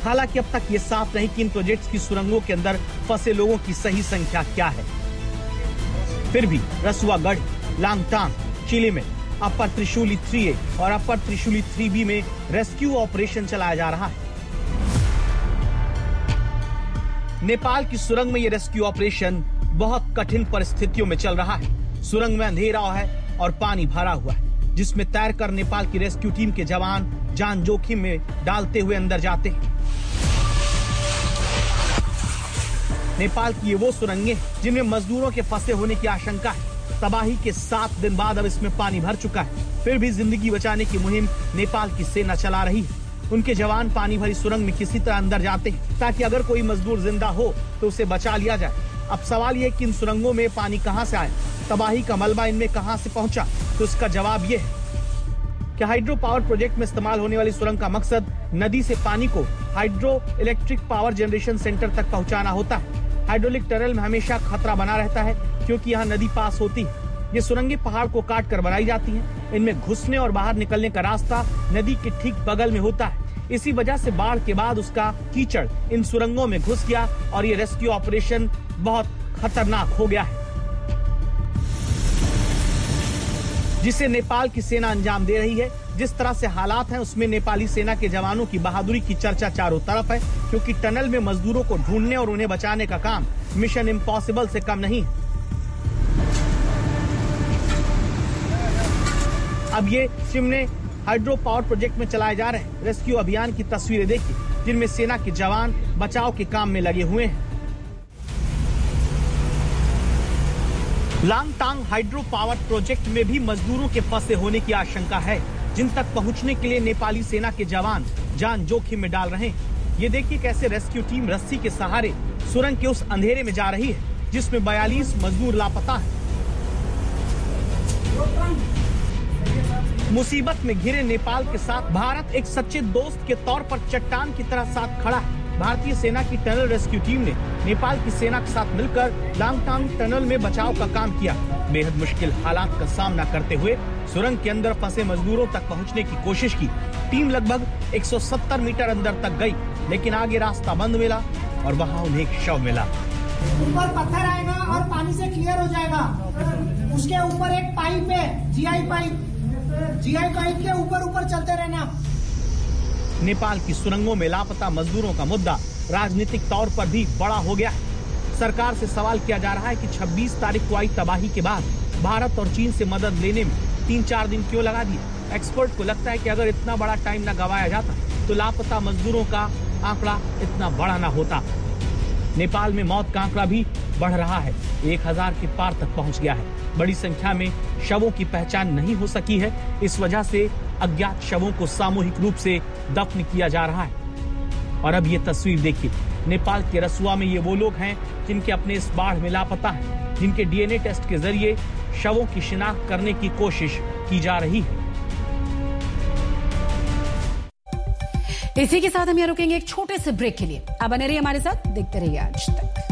हालांकि अब तक ये साफ नहीं कि इन प्रोजेक्ट्स की सुरंगों के अंदर फंसे लोगों की सही संख्या क्या है। फिर भी रसुआगढ़, लांगटांग, चिली में अपर त्रिशूली 3A और अपर त्रिशूली 3B में रेस्क्यू ऑपरेशन चलाया जा रहा है। नेपाल की सुरंग में ये रेस्क्यू ऑपरेशन बहुत कठिन परिस्थितियों में चल रहा है। सुरंग में अंधेरा है और पानी भरा हुआ है, जिसमें तैरकर नेपाल की रेस्क्यू टीम के जवान जान जोखिम में डालते हुए अंदर जाते हैं। नेपाल की ये वो सुरंगें जिनमें मजदूरों के फंसे होने की आशंका है। तबाही के 7 दिन बाद अब इसमें पानी भर चुका है। फिर भी जिंदगी बचाने की मुहिम नेपाल की सेना चला रही है। उनके जवान पानी भरी सुरंग में किसी तरह अंदर जाते हैं ताकि अगर कोई मजदूर जिंदा हो तो उसे बचा लिया जाए। अब सवाल ये कि इन सुरंगों में पानी कहां से आया, तबाही का मलबा इनमें कहां से पहुंचा, तो इसका जवाब ये है कि हाइड्रो पावर प्रोजेक्ट में इस्तेमाल होने वाली सुरंग का मकसद नदी से पानी को hydro electric power generation centre तक पहुंचाना होता है। हाइड्रोलिक टनल में हमेशा खतरा बना रहता है क्योंकि यहाँ नदी पास होती है। ये सुरंगें पहाड़ को काट कर बनाई जाती हैं। इनमें घुसने और बाहर निकलने का रास्ता नदी के ठीक बगल में होता है। इसी वजह से बाढ़ के बाद उसका कीचड़ इन सुरंगों में घुस गया और ये रेस्क्यू ऑपरेशन बहुत खतरनाक हो गया है, जिसे नेपाल की सेना अंजाम दे रही है। जिस तरह से हालात हैं उसमें नेपाली सेना के जवानों की बहादुरी की चर्चा चारों तरफ है, क्योंकि टनल में मजदूरों को ढूंढने और उन्हें बचाने का काम मिशन इम्पॉसिबल से कम नहीं है। अब ये चिमने हाइड्रो पावर प्रोजेक्ट में चलाए जा रहे रेस्क्यू अभियान की तस्वीरें देखिए, जिनमें सेना के जवान बचाव के काम में लगे हुए हैं। लांगटांग हाइड्रो पावर प्रोजेक्ट में भी मजदूरों के फंसे होने की आशंका है, जिन तक पहुंचने के लिए नेपाली सेना के जवान जान जोखिम में डाल रहे हैं। ये देखिए कैसे रेस्क्यू टीम रस्सी के सहारे सुरंग के उस अंधेरे में जा रही है, जिसमें 42 मजदूर लापता है। मुसीबत में घिरे नेपाल के साथ भारत एक सच्चे दोस्त के तौर पर चट्टान की तरह साथ खड़ा है। भारतीय सेना की टनल रेस्क्यू टीम ने नेपाल की सेना के साथ मिलकर लांगटांग टनल में बचाव का काम किया। बेहद मुश्किल हालात का सामना करते हुए सुरंग के अंदर फंसे मजदूरों तक पहुंचने की कोशिश की। टीम लगभग 170 मीटर अंदर तक गई, लेकिन आगे रास्ता बंद मिला और वहां उन्हें एक शव मिला। ऊपर पत्थर आएगा और पानी से क्लियर हो जाएगा। उसके ऊपर एक पाइप है, जीआई पाइप के ऊपर चलते रहना। नेपाल की सुरंगों में लापता मजदूरों का मुद्दा राजनीतिक तौर पर भी बड़ा हो गया है। सरकार से सवाल किया जा रहा है कि 26 तारीख को आई तबाही के बाद भारत और चीन से मदद लेने में 3-4 दिन क्यों लगा दिए। एक्सपर्ट को लगता है कि अगर इतना बड़ा टाइम न गवाया जाता तो लापता मजदूरों का आंकड़ा इतना बड़ा न होता। नेपाल में मौत का आंकड़ा भी बढ़ रहा है, 1000 के पार तक पहुंच गया है। बड़ी संख्या में शवों की पहचान नहीं हो सकी है। इस वजह से अज्ञात शवों को सामूहिक रूप से दफन किया जा रहा है। और अब ये तस्वीर देखिए, नेपाल के रसुआ में ये वो लोग हैं जिनके अपने इस बाढ़ में लापता है, जिनके डीएनए टेस्ट के जरिए शवों की शिनाख्त करने की कोशिश की जा रही है। इसी के साथ हम यहाँ रुकेंगे एक छोटे से ब्रेक के लिए। आप बने रहिए हमारे साथ, देखते रहिए आज तक।